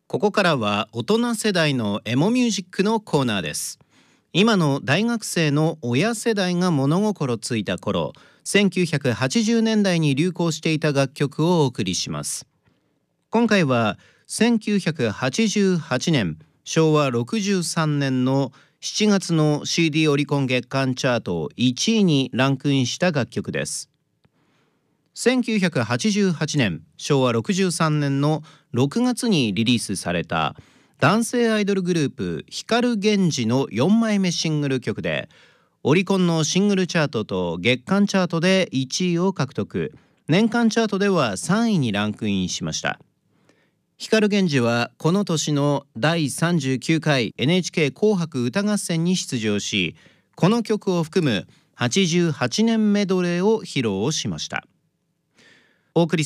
ここからは大人世代のエモミュージックのコーナーです。今の大学生の親世代が物心ついた頃、1980年代に流行していた楽曲をお送りします。今回は1988年昭和63年の7月の CD オリコン月間チャート1位にランクインした楽曲です。1988年昭和63年の6月にリリースされた男性アイドルグループ光源氏の4枚目シングル曲で、オリコンのシングルチャートと月間チャートで1位を獲得、年間チャートでは3位にランクインしました。光源氏はこの年の第39回 NHK 紅白歌合戦に出場し、この曲を含む88年メドレーを披露しました。お送り